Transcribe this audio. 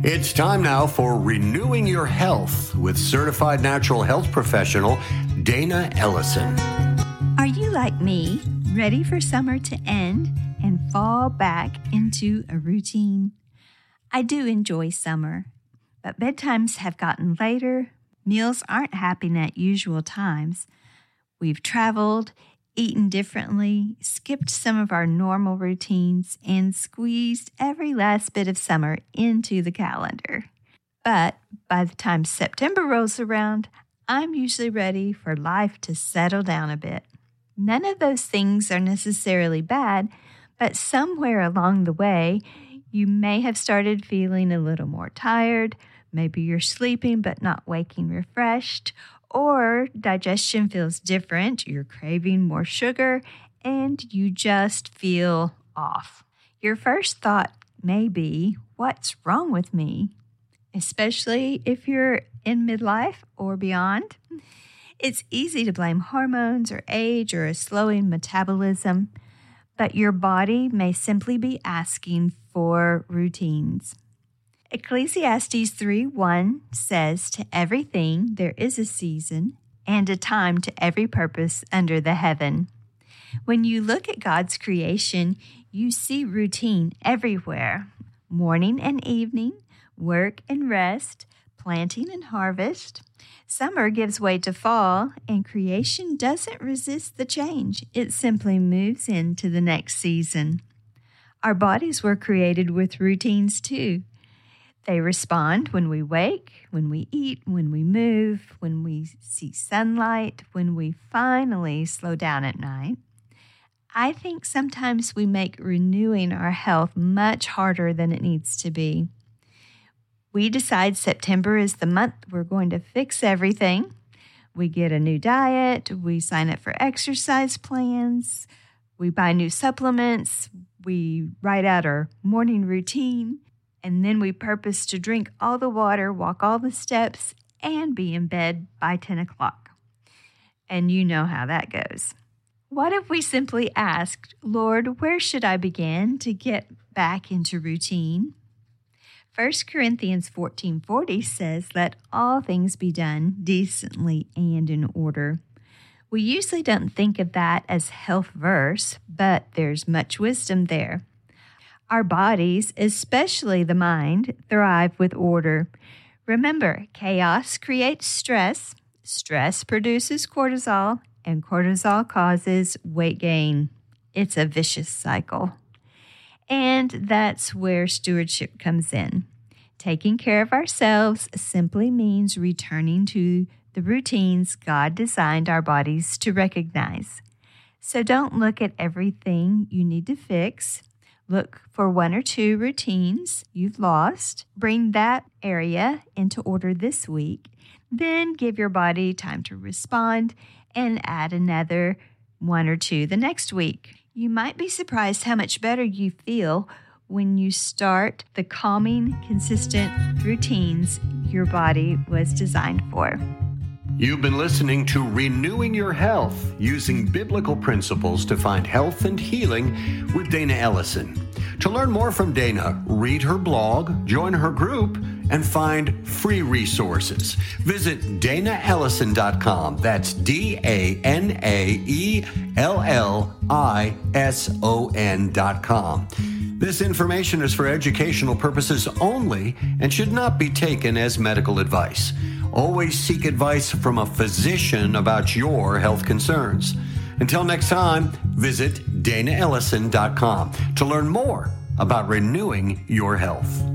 It's time now for Renewing Your Health with certified natural health professional Dana Ellison. Are you like me, ready for summer to end and fall back into a routine? I do enjoy summer, but bedtimes have gotten later. Meals aren't happening at usual times. We've traveled, eaten differently, skipped some of our normal routines, and squeezed every last bit of summer into the calendar. But by the time September rolls around, I'm usually ready for life to settle down a bit. None of those things are necessarily bad, but somewhere along the way, you may have started feeling a little more tired. Maybe you're sleeping but not waking refreshed, or digestion feels different, you're craving more sugar, and you just feel off. Your first thought may be, what's wrong with me? Especially if you're in midlife or beyond. It's easy to blame hormones or age or a slowing metabolism, but your body may simply be asking for routines. Ecclesiastes 3:1 says, "To everything there is a season and a time to every purpose under the heaven." When you look at God's creation, you see routine everywhere. Morning and evening, work and rest, planting and harvest. Summer gives way to fall, and creation doesn't resist the change. It simply moves into the next season. Our bodies were created with routines too. They respond when we wake, when we eat, when we move, when we see sunlight, when we finally slow down at night. I think sometimes we make renewing our health much harder than it needs to be. We decide September is the month we're going to fix everything. We get a new diet, we sign up for exercise plans, we buy new supplements, we write out our morning routine, and then we purpose to drink all the water, walk all the steps, and be in bed by 10 o'clock. And you know how that goes. What if we simply asked, Lord, where should I begin to get back into routine? 1 Corinthians 14:40 says, "Let all things be done decently and in order." We usually don't think of that as health verse, but there's much wisdom there. Our bodies, especially the mind, thrive with order. Remember, chaos creates stress. Stress produces cortisol, and cortisol causes weight gain. It's a vicious cycle. And that's where stewardship comes in. Taking care of ourselves simply means returning to the routines God designed our bodies to recognize. So don't look at everything you need to fix. Look for one or two routines you've lost. Bring that area into order this week. Then give your body time to respond and add another one or two the next week. You might be surprised how much better you feel when you start the calming, consistent routines your body was designed for. You've been listening to Renewing Your Health, using biblical principles to find health and healing with Dana Ellison. To learn more from Dana, read her blog, join her group, and find free resources. Visit DanaEllison.com. That's DanaEllison.com. This information is for educational purposes only and should not be taken as medical advice. Always seek advice from a physician about your health concerns. Until next time, visit DanaEllison.com to learn more about renewing your health.